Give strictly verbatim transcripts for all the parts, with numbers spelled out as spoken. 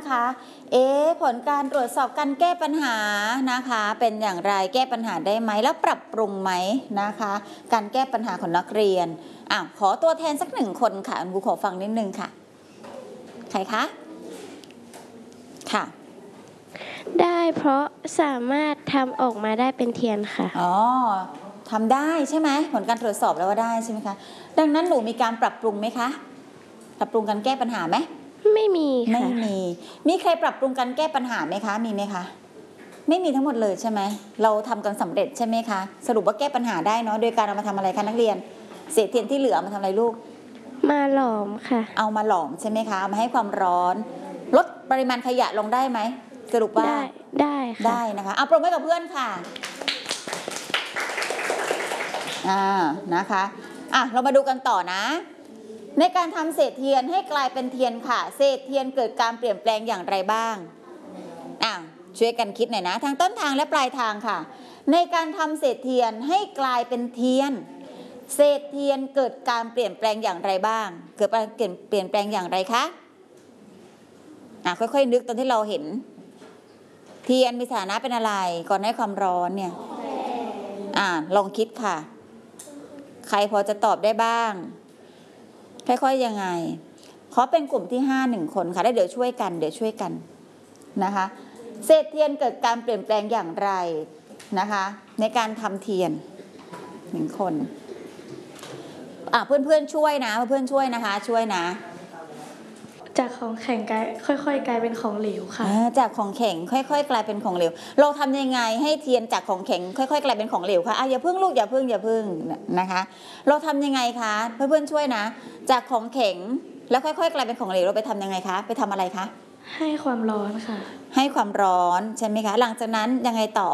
คะเอ๊ะผลการตรวจสอบการแก้ปัญหานะคะเป็นอย่างไรแก้ปัญหาได้ไหมแล้วปรับปรุงไหมนะคะการแก้ปัญหาของนักเรียนอ่ะขอตัวแทนสักหนึ่งคนค่ะครูขอฟังนิดนึงค่ะใครคะค่ะได้เพราะสามารถทำออกมาได้เป็นเทียนค่ะอ๋อทำได้ใช่ไหมผลการตรวจสอบแล้วว่าได้ใช่ไหมคะดังนั้นหนูมีการปรับปรุงไหมคะปรับปรุงการแก้ปัญหาไหมไม่มีค่ะไม่มีมีใครปรับปรุงการแก้ปัญหาไหมคะมีไหมคะไม่มีทั้งหมดเลยใช่ไหมเราทำกันสำเร็จใช่ไหมคะสรุปว่าแก้ปัญหาได้เนาะโดยการเอามาทำอะไรคะนักเรียนเศษเทียนที่เหลือมาทำอะไรลูกมาหลอมค่ะเอามาหลอมใช่ไหมคะเอามาให้ความร้อนลดปริมาณขยะลงได้ไหมสรุปว่าได้ได้ค่ะได้นะคะเอาปรบมือกับเพื่อนค่ะอ่านะคะอ่ะเรามาดูกันต่อนะในการทำเศษเทียนให้กลายเป็นเทียนค่ะเศษเทียนเกิดการเปลี่ยนแปลงอย่างไรบ้างอ่ะช่วยกันคิดหน่อยนะทางต้นทางและปลายทางค่ะในการทำเศษเทียนให้กลายเป็นเทียนเศษเทียนเกิดการเปลี่ยนแปลงอย่างไรบ้างเกิดการเปลี่ยนแปลงอย่างไรคะอ่ะค่อยๆนึกตอนที่เราเห็นเทียนมีสถานะเป็นอะไรก่อนให้ความร้อนเนี่ยอ่าลองคิดค่ะใครพอจะตอบได้บ้างค่อยๆยังไงขอเป็นกลุ่มที่ห้าหนึ่งคนค่ะแล้วเดี๋ยวช่วยกันเดี๋ยวช่วยกันนะคะเศษเทียนเกิดการเปลี่ยนแปลงอย่างไรนะคะในการทำเทียนหนึ่งคนอ่ะเพื่อนๆช่วยนะเพื่อนๆช่วยนะคะช่วยนะจากของแข็งกลายค่อยๆกลายเป็นของเหลวค่ะจากของแข็งค่อยๆกลายเป็นของเหลวเราทำยังไงให้เทียนจากของแข็งค่อยๆกลายเป็นของเหลวคะอ่ะอย่าเพิ่งลูกอย่าเพิ่งอย่าเพิ่งนะคะเราทำยังไงคะเพื่อนๆช่วยนะจากของแข็งแล้วค่อยๆกลายเป็นของเหลวเราไปทำยังไงคะไปทำอะไรคะให้ความร้อนค่ะให้ความร้อนใช่ไหมคะหลังจากนั้นยังไงต่อ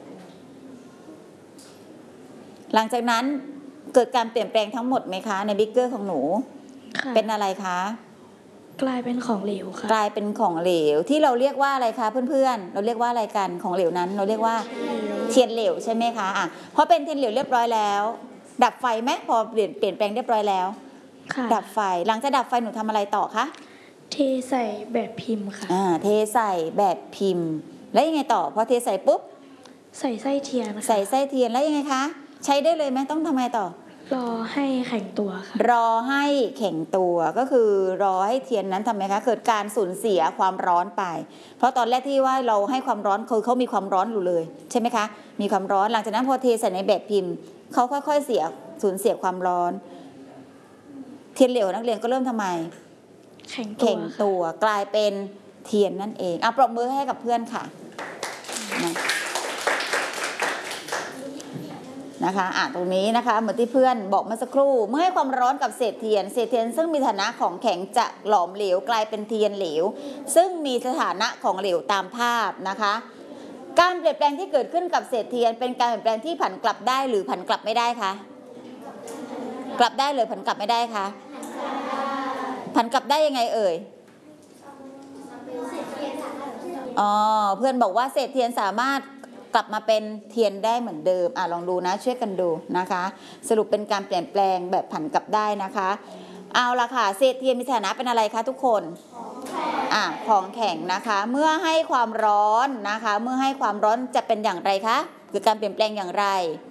หลังจากนั้นเกิดการเปลี่ยนแปลงทั้งหมดไหมคะในบิ๊กเกอร์ของหนูเป็นอะไรคะกลายเป็นของเหลวค่ะกลายเป็นของเหลวที่เราเรียกว่าอะไรคะเพื่อนๆเราเรียกว่าอะไรกันของเหลวนั้นเราเรียกว่าเทียนเหลวใช่ไหมคะอ่ะพอเป็นเทียนเหลวเรียบร้อยแล้วดับไฟไหมพอเปลี่ยนเปลี่ยนแปลงเรียบร้อยแล้วดับไฟหลังจากดับไฟหนูทำอะไรต่อคะเทใส่แบบพิมพ์ค่ะอ่าเทใส่แบบพิมพ์แล้วยังไงต่อพอเทใส่ปุ๊บใส่ไส้เทียนใส่ไส้เทียนแล้วยังไงคะใช้ได้เลยไหมต้องทำไงต่อรอให้แข็งตัวค่ะรอให้แข็งตัวก็คือรอให้เทียนนั้นทำไมคะเกิดการสูญเสียความร้อนไปเพราะตอนแรกที่ว่าเราให้ความร้อนคือเขามีความร้อนอยู่เลยใช่ไหมคะมีความร้อนหลังจากนั้นพอเทใส่ในแบบพิมพ์เขาค่อยๆเสียสูญเสียความร้อนเทียนเหลวนักเรียนก็เริ่มทำไมแข็งตัวแข็งตัวกลายเป็นเทียนนั่นเองเอาปรบมือให้กับเพื่อนค่ะนะคะอ่ะตรงนี้นะคะเหมือนที่เพื่อนบอกเมื่อสักครู่เมื่อให้ความร้อนกับเศษเทียนเศษเทียนซึ่งมีสถานะของแข็งจะหลอมเหลวกลายเป็นเทียนเหลวซึ่งมีสถานะของเหลวตามภาพนะคะการเปลี่ยนแปลงที่เกิดขึ้นกับเศษเทียนเป็นการเปลี่ยนแปลงที่ผันกลับได้หรือผันกลับไม่ได้คะกลับได้หรือผันกลับไม่ได้คะผันกลับได้ยังไงเอ่ยอ๋อเพื่อนบอกว่าเศษเทียนสามารถกลับมาเป็นเทียนได้เหมือนเดิมอ่ะลองดูนะช่วยกันดูนะคะสรุปเป็นการเปลี่ยนแปลงแบบผันกลับได้นะคะเอาละค่ะเศษเทียนมีสถานะเป็นอะไรคะทุกคนอ่ะของแข็งนะคะเมื่อให้ความร้อนนะคะเมื่อให้ความร้อนจะเป็นอย่างไรคะคือการเปลี่ยนแปลงอย่างไร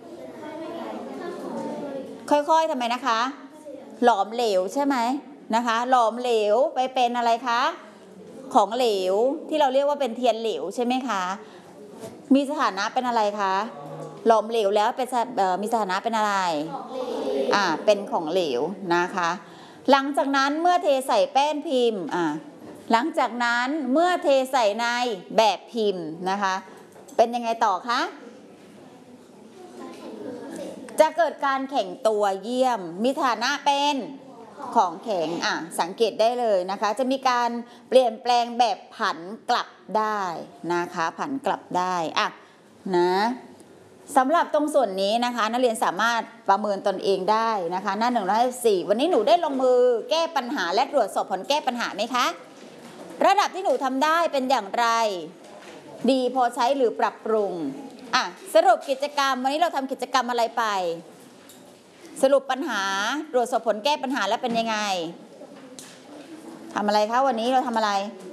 ค่อยๆทำไมนะคะหลอมเหลวใช่ไหมนะคะหลอมเหลวไปเป็นอะไรคะของเหลวที่เราเรียกว่าเป็นเทียนเหลวใช่ไหมคะมีสถานะเป็นอะไรคะหลอมเหลวแล้วเป็นมีสถานะเป็นอะไรอ่าเป็นของเหลวนะคะหลังจากนั้นเมื่อเทใส่แป้นพิมพ์อ่าหลังจากนั้นเมื่อเทใส่ในแบบพิมพ์นะคะเป็นยังไงต่อคะจะเกิดการแข็งตัวเยี่ยมมีฐานะเป็นของแข็งอ่ะสังเกตได้เลยนะคะจะมีการเปลี่ยนแปลงแบบผันกลับได้นะคะผันกลับได้อ่ะนะสำหรับตรงส่วนนี้นะคะนักเรียนสามารถประเมินตนเองได้นะคะหน้าหนึ่งร้อยสี่วันนี้หนูได้ลงมือแก้ปัญหาและตรวจสอบผลแก้ปัญหาไหมคะระดับที่หนูทำได้เป็นอย่างไรดีพอใช้หรือปรับปรุงอ่ะสรุปกิจกรรมวันนี้เราทำกิจกรรมอะไรไปสรุปปัญหาตรวจสอบผลแก้ปัญหาแล้วเป็นยังไงทำอะไรคะวันนี้เราทำอะไร